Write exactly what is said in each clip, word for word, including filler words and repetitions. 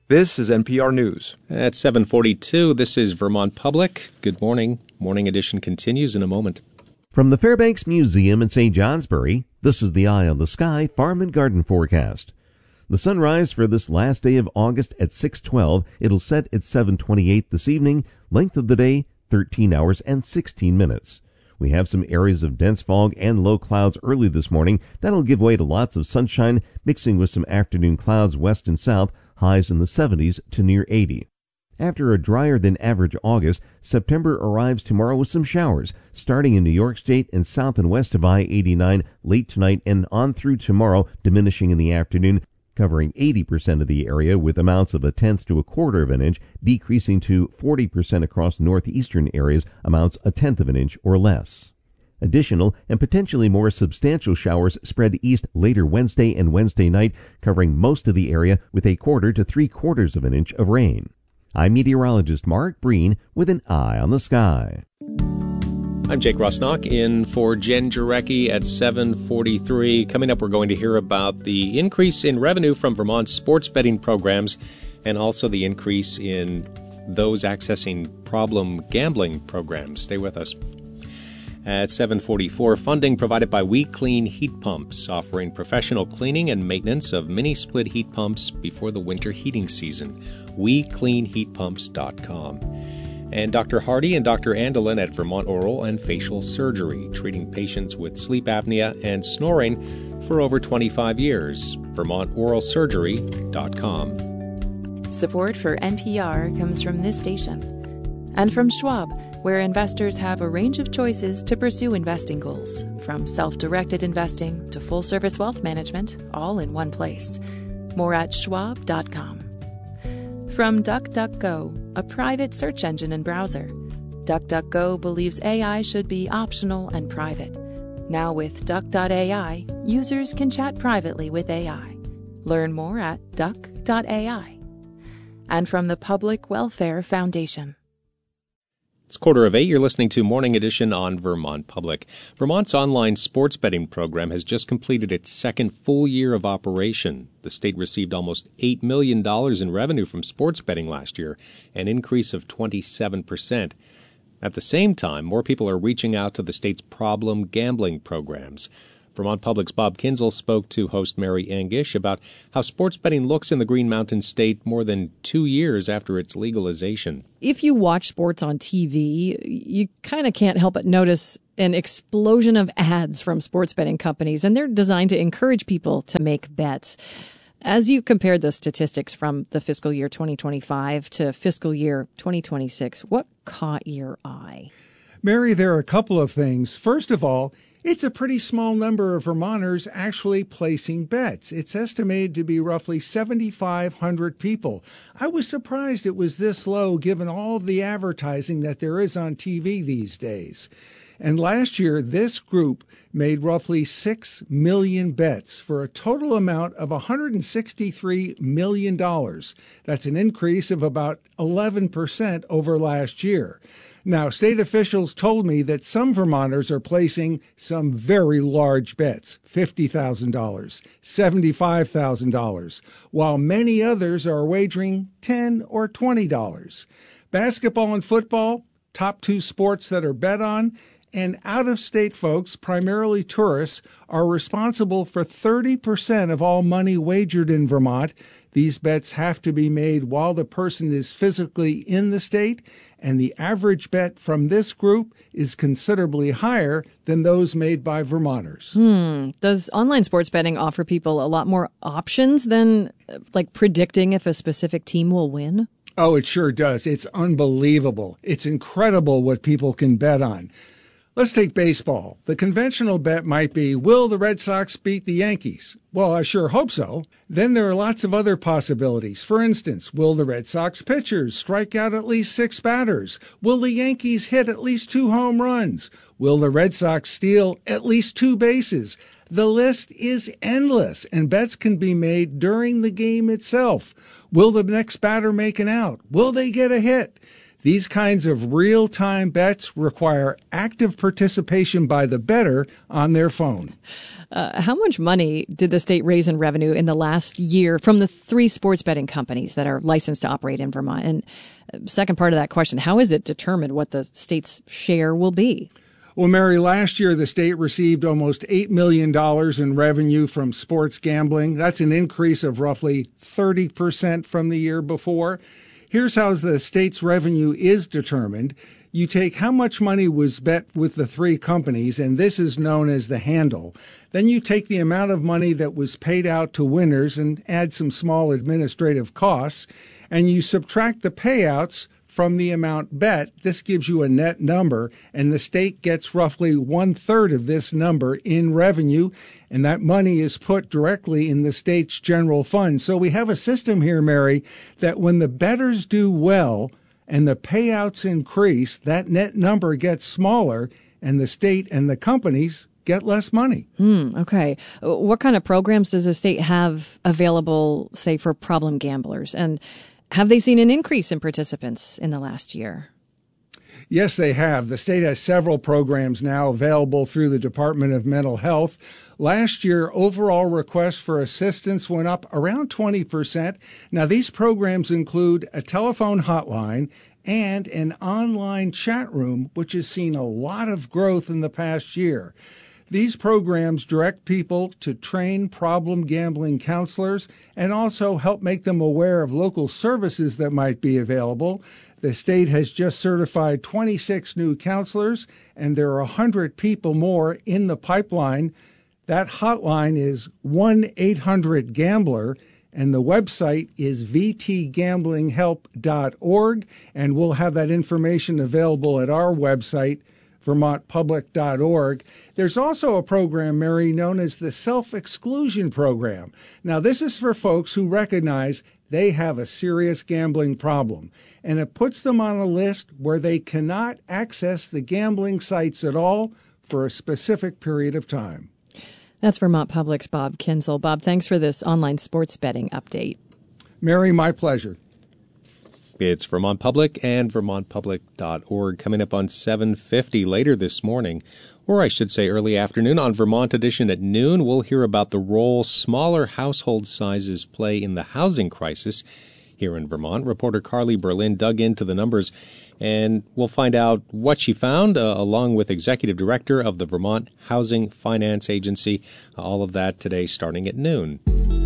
This is N P R News. At seven forty-two, this is Vermont Public. Good morning. Morning edition continues in a moment. From the Fairbanks Museum in Saint Johnsbury, this is the Eye on the Sky Farm and Garden Forecast. The sunrise for this last day of August at six twelve. It'll set at seven twenty-eight this evening. Length of the day, thirteen hours and sixteen minutes. We have some areas of dense fog and low clouds early this morning. That'll give way to lots of sunshine, mixing with some afternoon clouds west and south, highs in the seventies to near eighty. After a drier than average August, September arrives tomorrow with some showers, starting in New York State and south and west of I eighty-nine late tonight and on through tomorrow, diminishing in the afternoon, covering eighty percent of the area with amounts of a tenth to a quarter of an inch, decreasing to forty percent across northeastern areas, amounts a tenth of an inch or less. Additional and potentially more substantial showers spread east later Wednesday and Wednesday night, covering most of the area with a quarter to three quarters of an inch of rain. I'm meteorologist Mark Breen with an Eye on the Sky. I'm Jake Rosnock in for Jen Jarecki at seven forty-three. Coming up, we're going to hear about the increase in revenue from Vermont's sports betting programs and also the increase in those accessing problem gambling programs. Stay with us. At seven forty-four, funding provided by We Clean Heat Pumps, offering professional cleaning and maintenance of mini-split heat pumps before the winter heating season. we clean heat pumps dot com. And Doctor Hardy and Doctor Andelin at Vermont Oral and Facial Surgery, treating patients with sleep apnea and snoring for over twenty-five years. vermont oral surgery dot com. Support for N P R comes from this station and from Schwab, where investors have a range of choices to pursue investing goals, from self-directed investing to full-service wealth management, all in one place. More at schwab dot com. From DuckDuckGo, a private search engine and browser. DuckDuckGo believes A I should be optional and private. Now with Duck dot A I, users can chat privately with A I. Learn more at duck dot A I. And from the Public Welfare Foundation. It's quarter of eight. You're listening to Morning Edition on Vermont Public. Vermont's online sports betting program has just completed its second full year of operation. The state received almost eight million dollars in revenue from sports betting last year, an increase of twenty-seven percent. At the same time, more people are reaching out to the state's problem gambling programs. Vermont Public's Bob Kinzel spoke to host Mary Angish about how sports betting looks in the Green Mountain State more than two years after its legalization. If you watch sports on T V, you kind of can't help but notice an explosion of ads from sports betting companies, and they're designed to encourage people to make bets. As you compared the statistics from the fiscal year twenty twenty-five to fiscal year twenty twenty-six, what caught your eye? Mary, there are a couple of things. First of all, it's a pretty small number of Vermonters actually placing bets. It's estimated to be roughly seven thousand five hundred people. I was surprised it was this low given all of the advertising that there is on T V these days. And last year, this group made roughly six million bets for a total amount of one hundred sixty-three million dollars. That's an increase of about eleven percent over last year. Now, state officials told me that some Vermonters are placing some very large bets, fifty thousand dollars, seventy-five thousand dollars, while many others are wagering ten dollars or twenty dollars. Basketball and football, top two sports that are bet on, and out-of-state folks, primarily tourists, are responsible for thirty percent of all money wagered in Vermont. These bets have to be made while the person is physically in the state, and the average bet from this group is considerably higher than those made by Vermonters. Hmm. Does online sports betting offer people a lot more options than, like, predicting if a specific team will win? Oh, it sure does. It's unbelievable. It's incredible what people can bet on. Let's take baseball. The conventional bet might be, will the Red Sox beat the Yankees? Well, I sure hope so. Then there are lots of other possibilities. For instance, will the Red Sox pitchers strike out at least six batters? Will the Yankees hit at least two home runs? Will the Red Sox steal at least two bases? The list is endless, and bets can be made during the game itself. Will the next batter make an out? Will they get a hit? These kinds of real-time bets require active participation by the bettor on their phone. Uh, how much money did the state raise in revenue in the last year from the three sports betting companies that are licensed to operate in Vermont? And second part of that question, how is it determined what the state's share will be? Well, Mary, last year the state received almost eight million dollars in revenue from sports gambling. That's an increase of roughly thirty percent from the year before. Here's how the state's revenue is determined. You take how much money was bet with the three companies, and this is known as the handle. Then you take the amount of money that was paid out to winners and add some small administrative costs, and you subtract the payouts from the amount bet. This gives you a net number, and the state gets roughly one-third of this number in revenue, and that money is put directly in the state's general fund. So we have a system here, Mary, that when the bettors do well and the payouts increase, that net number gets smaller, and the state and the companies get less money. Hmm, okay. What kind of programs does the state have available, say, for problem gamblers? And have they seen an increase in participants in the last year? Yes, they have. The state has several programs now available through the Department of Mental Health. Last year, overall requests for assistance went up around twenty percent. Now, these programs include a telephone hotline and an online chat room, which has seen a lot of growth in the past year. These programs direct people to train problem gambling counselors and also help make them aware of local services that might be available. The state has just certified twenty-six new counselors, and there are one hundred people more in the pipeline. That hotline is one eight hundred gambler, and the website is v t gambling help dot org, and we'll have that information available at our website, vermont public dot org. There's also a program, Mary, known as the Self-Exclusion Program. Now, this is for folks who recognize they have a serious gambling problem, and it puts them on a list where they cannot access the gambling sites at all for a specific period of time. That's Vermont Public's Bob Kinzel. Bob, thanks for this online sports betting update. Mary, my pleasure. It's Vermont Public and vermont public dot org. Coming up on seven fifty later this morning, or I should say early afternoon, on Vermont Edition at noon, we'll hear about the role smaller household sizes play in the housing crisis here in Vermont. Reporter Carly Berlin dug into the numbers, and we'll find out what she found, uh, along with Executive Director of the Vermont Housing Finance Agency. All of that today starting at noon.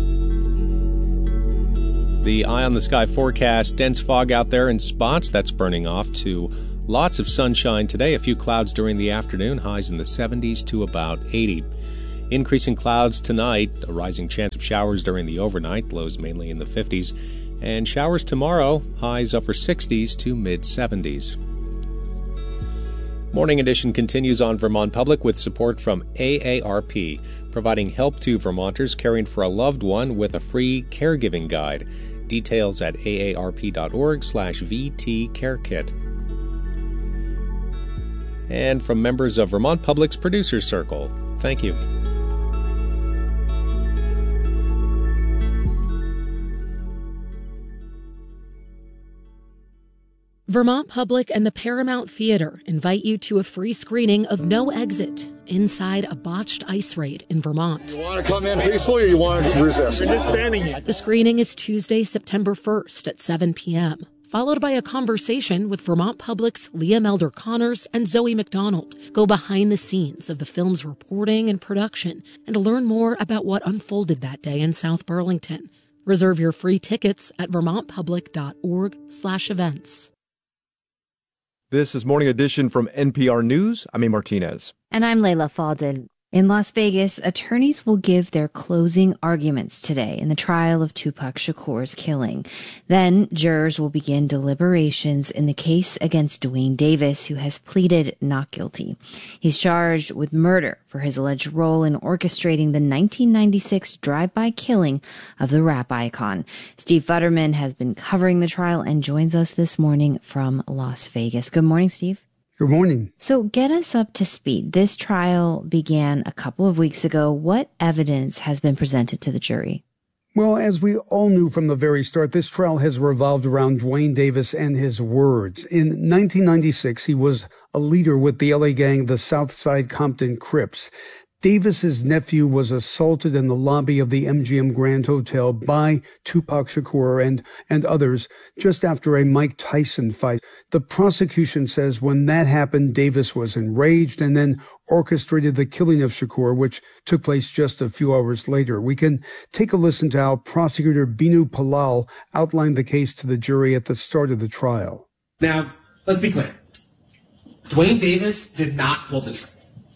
The Eye on the Sky forecast, dense fog out there in spots. That's burning off to lots of sunshine today. A few clouds during the afternoon, highs in the seventies to about eighty. Increasing clouds tonight, a rising chance of showers during the overnight, lows mainly in the fifties. And showers tomorrow, highs upper sixties to mid-seventies. Morning Edition continues on Vermont Public with support from A A R P, providing help to Vermonters caring for a loved one with a free caregiving guide. Details at A A R P dot org slash V T Care Kit. And from members of Vermont Public's Producers Circle, thank you. Vermont Public and the Paramount Theater invite you to a free screening of No Exit inside a botched ice raid in Vermont. You want to come in peacefully or you want to resist? We're just standing here. The screening is Tuesday, September first at seven p.m., followed by a conversation with Vermont Public's Liam Elder Connors and Zoe McDonald. Go behind the scenes of the film's reporting and production and learn more about what unfolded that day in South Burlington. Reserve your free tickets at vermont public dot org slash events. This is Morning Edition from N P R News. I'm A. Martinez. And I'm Layla Faldin. In Las Vegas, attorneys will give their closing arguments today in the trial of Tupac Shakur's killing. Then, jurors will begin deliberations in the case against Dwayne Davis, who has pleaded not guilty. He's charged with murder for his alleged role in orchestrating the nineteen ninety-six drive-by killing of the rap icon. Steve Futterman has been covering the trial and joins us this morning from Las Vegas. Good morning, Steve. Good morning. So get us up to speed. This trial began a couple of weeks ago. What evidence has been presented to the jury? Well, as we all knew from the very start, this trial has revolved around Duane Davis and his words. In nineteen ninety-six, he was a leader with the L A gang, the Southside Compton Crips. Davis's nephew was assaulted in the lobby of the M G M Grand Hotel by Tupac Shakur and, and others just after a Mike Tyson fight. The prosecution says when that happened, Davis was enraged and then orchestrated the killing of Shakur, which took place just a few hours later. We can take a listen to how prosecutor Binu Palal outlined the case to the jury at the start of the trial. Now, let's be clear. Duane Davis did not pull the trigger.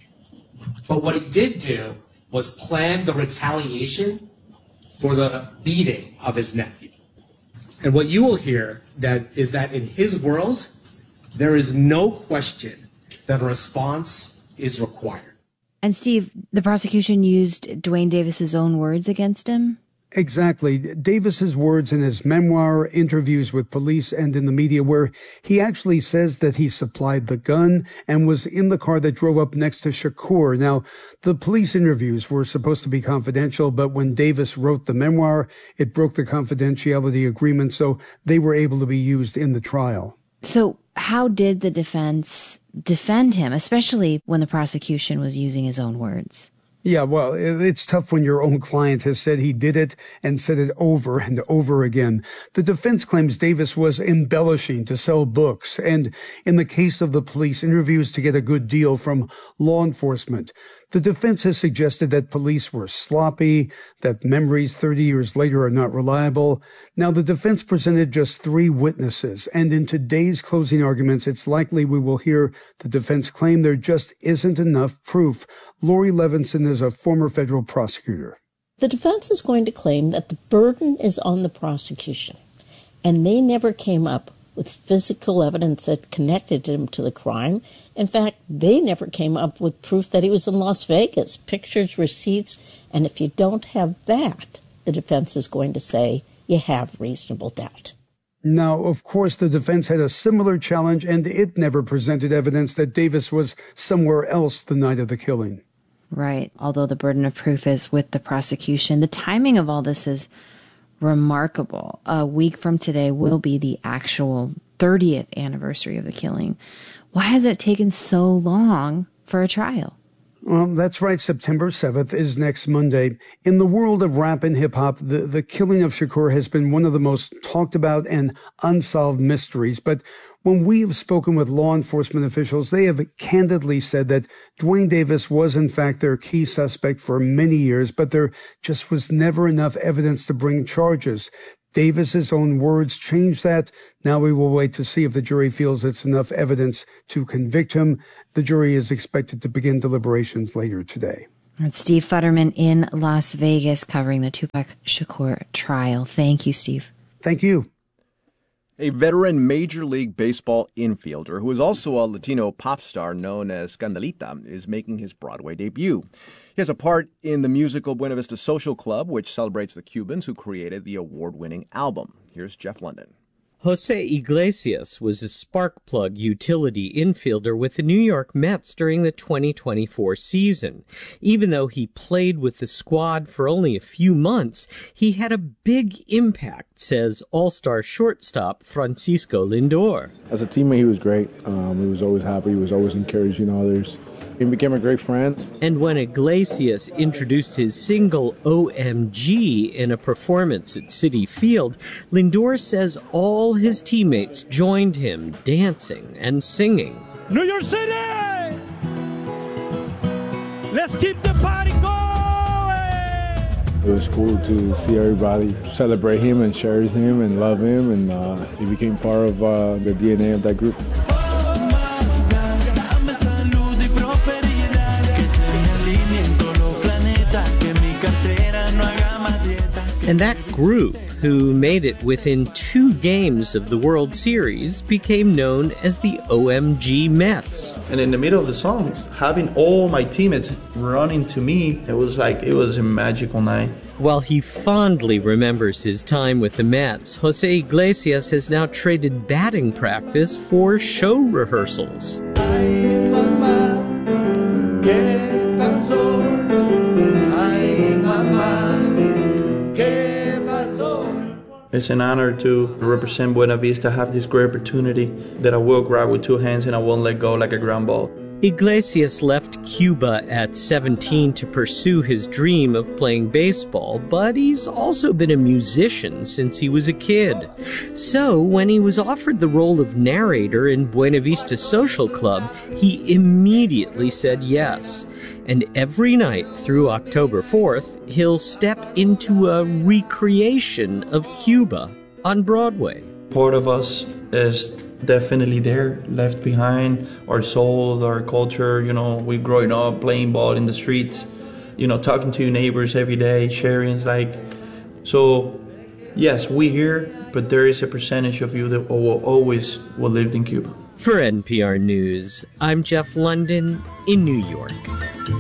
But what he did do was plan the retaliation for the beating of his nephew. And what you will hear that is that in his world, there is no question that a response is required. And Steve, the prosecution used Duane Davis's own words against him? Exactly. Davis's words in his memoir, interviews with police, and in the media, where he actually says that he supplied the gun and was in the car that drove up next to Shakur. Now, the police interviews were supposed to be confidential, but when Davis wrote the memoir, it broke the confidentiality agreement, so they were able to be used in the trial. So how did the defense defend him, especially when the prosecution was using his own words? Yeah, well, it's tough when your own client has said he did it and said it over and over again. The defense claims Davis was embellishing to sell books, and in the case of the police interviews to get a good deal from law enforcement. The defense has suggested that police were sloppy, that memories thirty years later are not reliable. Now, the defense presented just three witnesses, and in today's closing arguments, it's likely we will hear the defense claim there just isn't enough proof. Lori Levinson is a former federal prosecutor. The defense is going to claim that the burden is on the prosecution, and they never came up with physical evidence that connected him to the crime. In fact, they never came up with proof that he was in Las Vegas, pictures, receipts, and if you don't have that, the defense is going to say you have reasonable doubt. Now, of course, the defense had a similar challenge, and it never presented evidence that Davis was somewhere else the night of the killing. Right. Although the burden of proof is with the prosecution, the timing of all this is remarkable. A week from today will be the actual thirtieth anniversary of the killing. Why has it taken so long for a trial? Well, that's right. September seventh is next Monday. In the world of rap and hip-hop, the, the killing of Shakur has been one of the most talked about and unsolved mysteries. But when we have spoken with law enforcement officials, they have candidly said that Duane Davis was, in fact, their key suspect for many years, but there just was never enough evidence to bring charges. Davis's own words changed that. Now we will wait to see if the jury feels it's enough evidence to convict him. The jury is expected to begin deliberations later today. That's Steve Futterman in Las Vegas covering the Tupac Shakur trial. Thank you, Steve. Thank you. A veteran Major League Baseball infielder who is also a Latino pop star known as Scandalita is making his Broadway debut. He has a part in the musical Buena Vista Social Club, which celebrates the Cubans who created the award-winning album. Here's Jeff London. Jose Iglesias was a spark plug utility infielder with the New York Mets during the twenty twenty-four season. Even though he played with the squad for only a few months, he had a big impact, says all-star shortstop Francisco Lindor. As a teammate, he was great. Um, he was always happy. He was always encouraging others. He became a great friend. And when Iglesias introduced his single O M G in a performance at Citi Field, Lindor says all his teammates joined him, dancing and singing. New York City! Let's keep the party going! It was cool to see everybody celebrate him and cherish him and love him, and uh, he became part of uh, the D N A of that group. And that group, who made it within two games of the World Series, became known as the O M G Mets. And in the middle of the song, having all my teammates running to me, it was like, it was a magical night. While he fondly remembers his time with the Mets, Jose Iglesias has now traded batting practice for show rehearsals. Ay, mamá, ¿qué pasó? Ay, mamá, ¿qué It's an honor to represent Buena Vista, have this great opportunity that I will grab with two hands and I won't let go like a ground ball. Iglesias left Cuba at seventeen to pursue his dream of playing baseball, but he's also been a musician since he was a kid. So, when he was offered the role of narrator in Buena Vista Social Club, he immediately said yes. And every night through October fourth, he'll step into a recreation of Cuba on Broadway. Part of us is definitely there, left behind, our soul, our culture. You know, we growing up playing ball in the streets, you know, talking to your neighbors every day, sharing, like, so yes, we here, but there is a percentage of you that will always will lived in Cuba. For N P R News, I'm Jeff London in New York.